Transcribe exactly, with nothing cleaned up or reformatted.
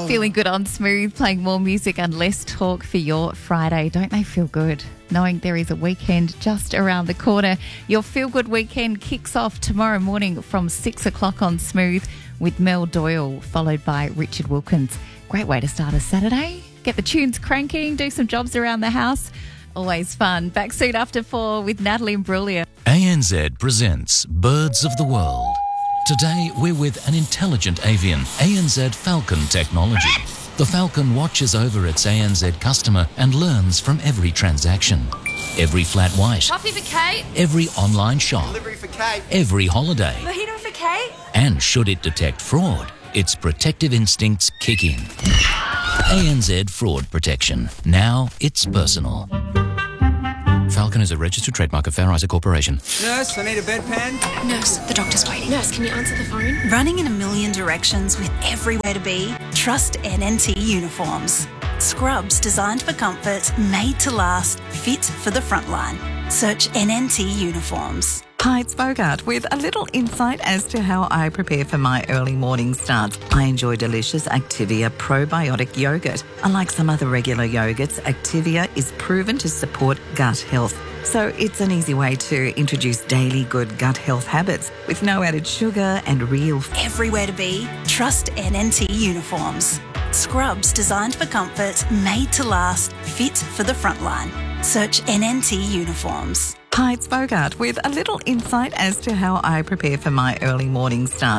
Feeling good on Smooth, playing more music and less talk for your Friday. Don't they feel good? Knowing there is a weekend just around the corner. Your Feel Good weekend kicks off tomorrow morning from six o'clock on Smooth with Mel Doyle, followed by Richard Wilkins. Great way to start a Saturday. Get the tunes cranking, do some jobs around the house. Always fun. Back soon after four with Natalie Imbruglia. A N Z presents Birds of the World. Today, we're with an intelligent avian, A N Z Falcon technology. The Falcon watches over its A N Z customer and learns from every transaction. Every flat white. Coffee for Kate. Every online shop. Delivery for Kate. Every holiday. Mojito for Kate. And should it detect fraud, its protective instincts kick in. A N Z Fraud Protection. Now it's personal. Falcon is a registered trademark of Fair Isaac Corporation. Nurse, I need a bedpan. Nurse, the doctor's waiting. Nurse, can you answer the phone? Running in a million directions with everywhere to be? Trust N N T Uniforms. Scrubs designed for comfort, made to last, fit for the front line. Search N N T Uniforms. Hi, it's Bogart with a little insight as to how I prepare for my early morning starts. I enjoy delicious Activia probiotic yogurt. Unlike some other regular yogurts, Activia is proven to support gut health. So it's an easy way to introduce daily good gut health habits with no added sugar and real... Everywhere to be? Trust N N T Uniforms. Scrubs designed for comfort, made to last, fit for the front line. Search N N T Uniforms. Hi, it's Bogart with a little insight as to how I prepare for my early morning start.